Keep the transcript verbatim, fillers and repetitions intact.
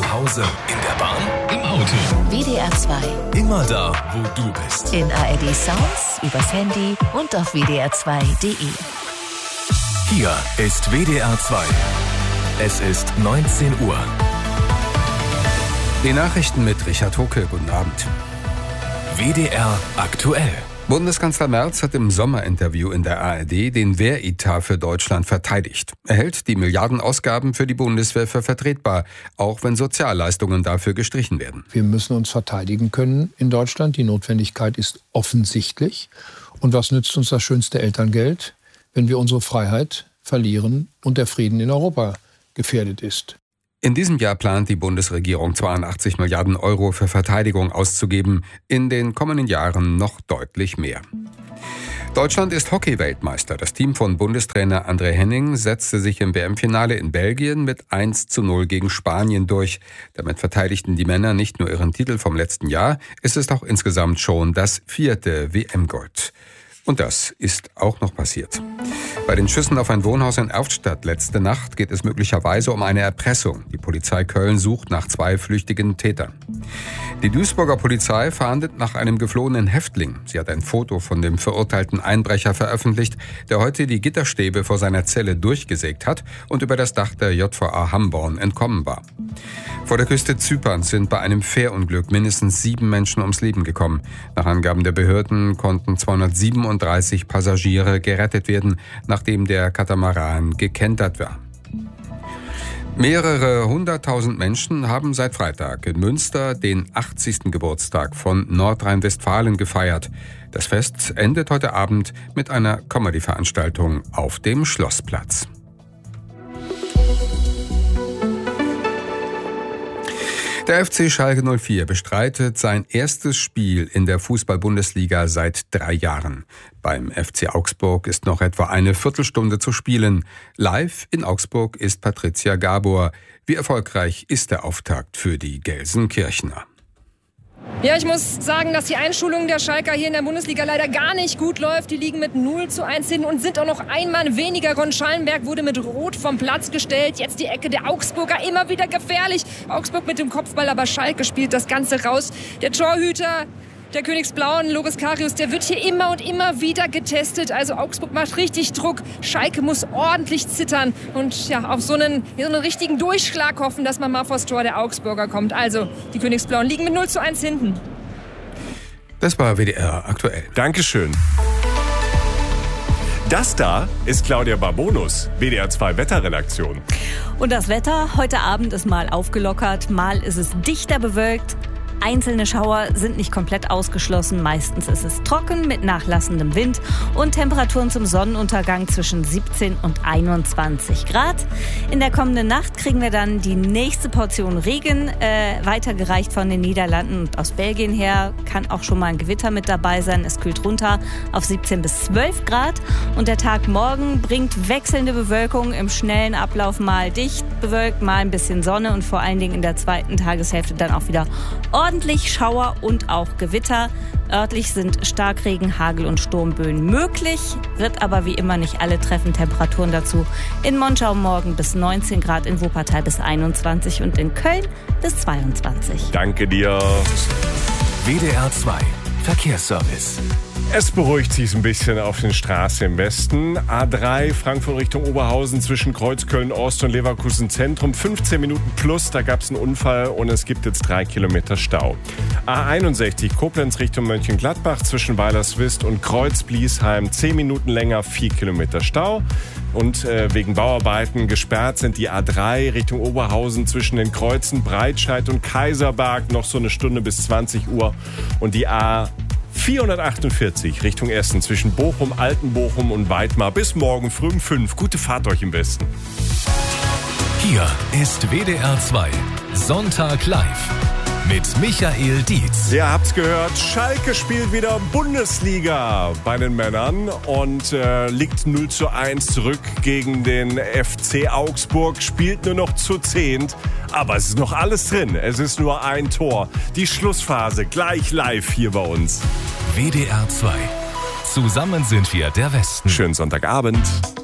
Zu Hause, in der Bahn, im Auto. W D R zwei. Immer da, wo du bist. In A R D Sounds, übers Handy und auf w d r zwei punkt d e. Hier ist W D R zwei. Es ist neunzehn Uhr. Die Nachrichten mit Richard Hucke. Guten Abend. W D R aktuell. Bundeskanzler Merz hat im Sommerinterview in der A R D den Wehretat für Deutschland verteidigt. Er hält die Milliardenausgaben für die Bundeswehr für vertretbar, auch wenn Sozialleistungen dafür gestrichen werden. Wir müssen uns verteidigen können in Deutschland. Die Notwendigkeit ist offensichtlich. Und was nützt uns das schönste Elterngeld, wenn wir unsere Freiheit verlieren und der Frieden in Europa gefährdet ist? In diesem Jahr plant die Bundesregierung zweiundachtzig Milliarden Euro für Verteidigung auszugeben, in den kommenden Jahren noch deutlich mehr. Deutschland ist Hockey-Weltmeister. Das Team von Bundestrainer André Henning setzte sich im W M-Finale in Belgien mit eins zu null gegen Spanien durch. Damit verteidigten die Männer nicht nur ihren Titel vom letzten Jahr, es ist auch insgesamt schon das vierte W M-Gold. Und das ist auch noch passiert. Bei den Schüssen auf ein Wohnhaus in Erftstadt letzte Nacht geht es möglicherweise um eine Erpressung. Die Polizei Köln sucht nach zwei flüchtigen Tätern. Die Duisburger Polizei fahndet nach einem geflohenen Häftling. Sie hat ein Foto von dem verurteilten Einbrecher veröffentlicht, der heute die Gitterstäbe vor seiner Zelle durchgesägt hat und über das Dach der J V A Hamborn entkommen war. Vor der Küste Zyperns sind bei einem Fährunglück mindestens sieben Menschen ums Leben gekommen. Nach Angaben der Behörden konnten zweihundertsiebenunddreißig Passagiere gerettet werden, nachdem der Katamaran gekentert war. Mehrere hunderttausend Menschen haben seit Freitag in Münster den achtzigsten Geburtstag von Nordrhein-Westfalen gefeiert. Das Fest endet heute Abend mit einer Comedy-Veranstaltung auf dem Schlossplatz. Der F C Schalke null vier bestreitet sein erstes Spiel in der Fußball-Bundesliga seit drei Jahren. Beim F C Augsburg ist noch etwa eine Viertelstunde zu spielen. Live in Augsburg ist Patricia Gabor. Wie erfolgreich ist der Auftakt für die Gelsenkirchener? Ja, ich muss sagen, dass die Einschulung der Schalker hier in der Bundesliga leider gar nicht gut läuft. Die liegen mit null zu eins hinten und sind auch noch ein Mann weniger. Ron Schallenberg wurde mit Rot vom Platz gestellt. Jetzt die Ecke der Augsburger, immer wieder gefährlich. Augsburg mit dem Kopfball, aber Schalke spielt das Ganze raus. Der Torhüter der Königsblauen, Loris Karius, der wird hier immer und immer wieder getestet. Also Augsburg macht richtig Druck. Schalke muss ordentlich zittern und ja, auf so einen, so einen richtigen Durchschlag hoffen, dass man mal vors Tor der Augsburger kommt. Also die Königsblauen liegen mit null zu eins hinten. Das war W D R aktuell. Dankeschön. Das da ist Claudia Barbonus, W D R zwei Wetterredaktion. Und das Wetter heute Abend ist mal aufgelockert, mal ist es dichter bewölkt. Einzelne Schauer sind nicht komplett ausgeschlossen. Meistens ist es trocken mit nachlassendem Wind und Temperaturen zum Sonnenuntergang zwischen siebzehn und einundzwanzig Grad. In der kommenden Nacht kriegen wir dann die nächste Portion Regen, äh, weitergereicht von den Niederlanden und aus Belgien her. Kann auch schon mal ein Gewitter mit dabei sein. Es kühlt runter auf siebzehn bis zwölf Grad. Und der Tag morgen bringt wechselnde Bewölkung im schnellen Ablauf, mal dicht bewölkt, mal ein bisschen Sonne und vor allen Dingen in der zweiten Tageshälfte dann auch wieder ordentlich Schauer und auch Gewitter. Örtlich sind Starkregen, Hagel und Sturmböen möglich, wird aber wie immer nicht alle treffen. Temperaturen dazu in Monschau morgen bis neunzehn Grad, in Wuppertal bis einundzwanzig und in Köln bis zweiundzwanzig. Danke dir. W D R zwei Verkehrsservice. Es beruhigt sich ein bisschen auf den Straßen im Westen. A drei Frankfurt Richtung Oberhausen zwischen Kreuzköln Ost und Leverkusen Zentrum. fünfzehn Minuten plus, da gab es einen Unfall und es gibt jetzt drei Kilometer Stau. A einundsechzig Koblenz Richtung Mönchengladbach zwischen Weilerswist und Kreuz-Bliesheim. zehn Minuten länger, vier Kilometer Stau. Und äh, wegen Bauarbeiten gesperrt sind die A drei Richtung Oberhausen zwischen den Kreuzen Breitscheid und Kaiserberg. Noch so eine Stunde bis zwanzig Uhr. Und die A vierhundertachtundvierzig Richtung Essen zwischen Bochum, Altenbochum und Weidmar bis morgen früh um fünf. Gute Fahrt euch im Westen. Hier ist W D R zwei Sonntag live mit Michael Dietz. Ihr habt's gehört, Schalke spielt wieder Bundesliga bei den Männern und äh, liegt null zu eins zurück gegen den F C Augsburg, spielt nur noch zu zehnt. Aber es ist noch alles drin, es ist nur ein Tor. Die Schlussphase gleich live hier bei uns. W D R zwei. Zusammen sind wir der Westen. Schönen Sonntagabend.